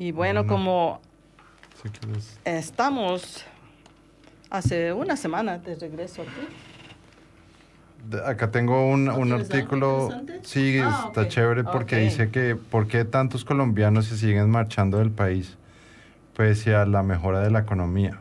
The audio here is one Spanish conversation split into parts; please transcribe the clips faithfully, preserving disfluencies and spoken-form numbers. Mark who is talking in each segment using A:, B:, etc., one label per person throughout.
A: Y bueno,
B: no.
A: como
B: Sí que les-
A: estamos hace una semana de regreso aquí.
B: De- Acá tengo un,
A: ¿No
B: un
A: tienes algo
B: artículo,
A: interesante?
B: sí,
A: Ah,
B: está
A: ok.
B: chévere porque
A: Ok.
B: dice que por qué tantos colombianos se siguen marchando del país pese a la mejora de la economía.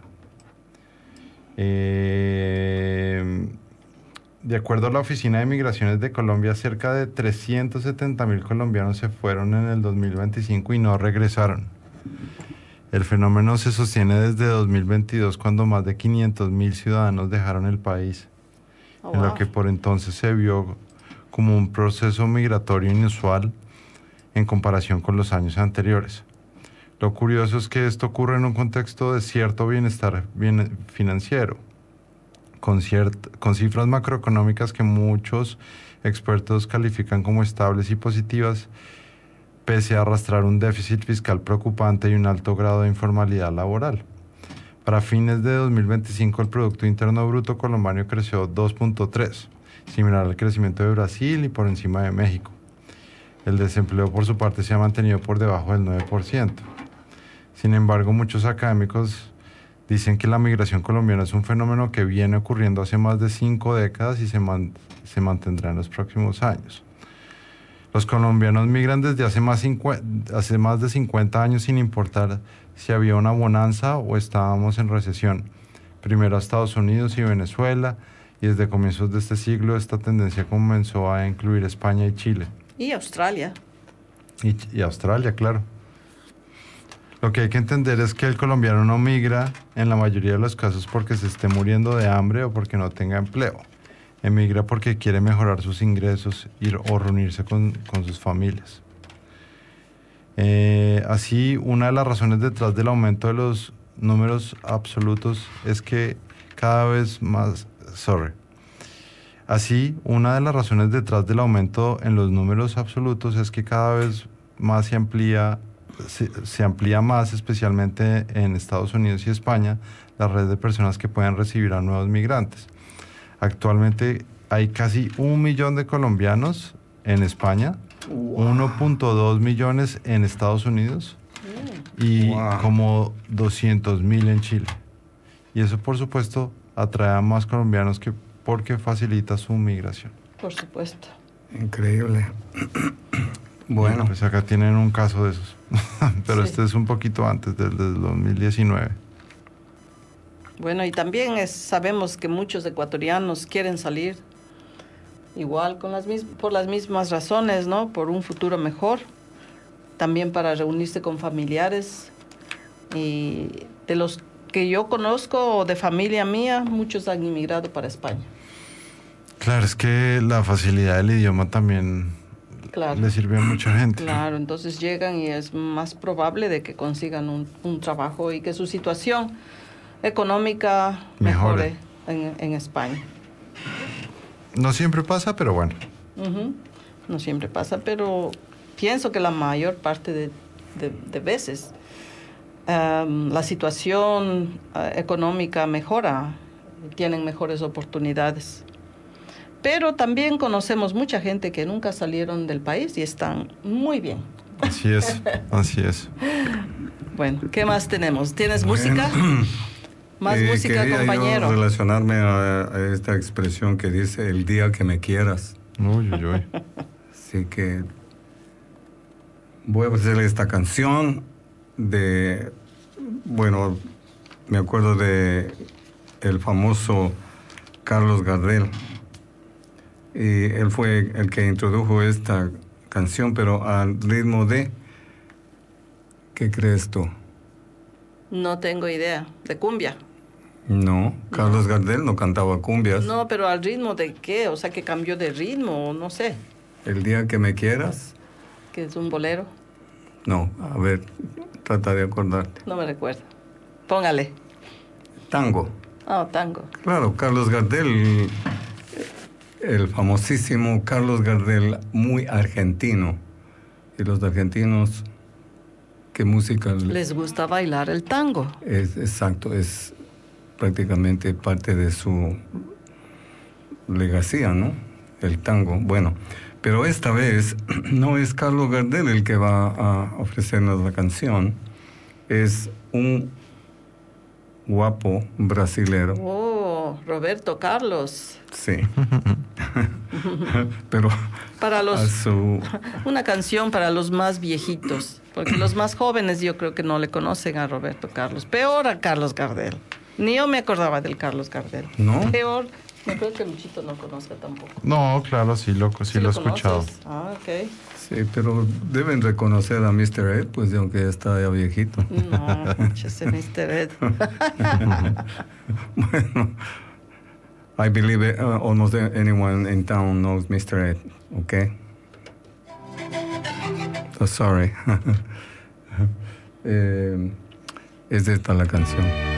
B: Eh, de acuerdo a la Oficina de Migraciones de Colombia, cerca de trescientos setenta mil colombianos se fueron en el dos mil veinticinco y no regresaron. El fenómeno se sostiene desde dos mil veintidós, cuando más de quinientos mil ciudadanos dejaron el país,
A: Oh,
B: en lo
A: wow.
B: que por entonces se vio como un proceso migratorio inusual en comparación con los años anteriores. Lo curioso es que esto ocurre en un contexto de cierto bienestar bien- financiero, con, ciert- con cifras macroeconómicas que muchos expertos califican como estables y positivas, pese a arrastrar un déficit fiscal preocupante y un alto grado de informalidad laboral. Para fines de dos mil veinticinco, el Producto Interno Bruto colombiano creció dos punto tres, similar al crecimiento de Brasil y por encima de México. El desempleo, por su parte, se ha mantenido por debajo del nueve por ciento. Sin embargo, muchos académicos dicen que la migración colombiana es un fenómeno que viene ocurriendo hace más de cinco décadas y se, man- se mantendrá en los próximos años. Los colombianos migran desde hace más, cincue- hace más de cincuenta años, sin importar si había una bonanza o estábamos en recesión. Primero a Estados Unidos y Venezuela, y desde comienzos de este siglo esta tendencia comenzó a incluir España y Chile.
A: Y Australia.
B: Y, y Australia, claro. Lo que hay que entender es que el colombiano no migra en la mayoría de los casos porque se esté muriendo de hambre o porque no tenga empleo. Emigra porque quiere mejorar sus ingresos y, o reunirse con, con sus familias. Eh, así, una de las razones detrás del aumento de los números absolutos es que cada vez más... Sorry. Así, una de las razones detrás del aumento en los números absolutos es que cada vez más se amplía, se, se amplía más, especialmente en Estados Unidos y España, la red de personas que pueden recibir a nuevos migrantes. Actualmente hay casi un millón de colombianos en España,
A: Wow.
B: uno punto dos millones en Estados Unidos y
C: Wow.
B: como doscientos mil en Chile. Y eso, por supuesto, atrae a más colombianos que porque facilita su migración.
A: Por supuesto.
C: Increíble.
B: Y
C: Bueno,
B: pues acá tienen un caso de esos. Pero
A: Sí.
B: este es un poquito antes del, del dos mil diecinueve.
A: Bueno, y también es- sabemos que muchos ecuatorianos quieren salir igual con las mis- por las mismas razones, ¿no? Por un futuro mejor, también para reunirse con familiares. Y de los que yo conozco, o de familia mía, muchos han inmigrado para España.
B: Claro, es que la facilidad del idioma también
A: Claro.
B: le sirve a mucha gente.
A: Claro, entonces llegan y es más probable de que consigan un, un trabajo y que su situación económica
B: Mejore.
A: mejore en, en España.
B: No siempre pasa, pero bueno.
A: Ujú. No siempre pasa, pero pienso que la mayor parte de, de- de veces um, la situación uh, económica mejora, tienen mejores oportunidades. Pero también conocemos mucha gente que nunca salieron del país y están muy bien.
B: Así es, así es.
A: Bueno, ¿qué más tenemos? ¿Tienes
C: Bueno.
A: música? Más
C: eh,
A: música,
C: quería
A: compañero.
C: yo relacionarme a, a esta expresión que dice el día que me quieras.
B: Uy, uy, uy.
C: Así que voy a hacer esta canción de, bueno, me acuerdo de el famoso Carlos Gardel. Y él fue el que introdujo esta canción, pero al ritmo de, ¿qué crees tú?
A: No tengo idea. ¿De cumbia?
C: No, Carlos Gardel no cantaba cumbias.
A: No, pero ¿al ritmo de qué? O sea, que cambió de ritmo, no sé.
C: El día que me quieras.
A: Que es un bolero.
C: No, a ver, trata de acordarte.
A: No me recuerdo. Póngale.
C: Tango.
A: Ah, tango.
C: Claro, Carlos Gardel, el famosísimo Carlos Gardel, muy argentino. Y los argentinos, ¿qué música?
A: Les gusta bailar el tango.
C: Es exacto, es prácticamente parte de su legacía, ¿no? El tango. Bueno, pero esta vez no es Carlos Gardel el que va a ofrecernos la canción, es un guapo brasilero.
A: Oh, Roberto Carlos.
C: Sí. Pero
A: para los,
C: a su...
A: una canción para los más viejitos, porque los más jóvenes yo creo que no le conocen a Roberto Carlos. Peor a Carlos Gardel. Ni yo me acordaba del Carlos Gardel.
C: ¿No?
A: Peor. No creo que Luchito no conozca tampoco.
B: No, claro, sí, loco, sí,
A: ¿Sí
B: lo he
A: lo
B: escuchado.
A: conoces? Ah, ok.
C: Sí, pero deben reconocer a mister Ed, pues aunque ya está ya viejito.
A: No, ese mister Ed.
C: Bueno, I believe it, uh, almost anyone in town knows mister Ed, okay? So sorry. eh, es esta la canción.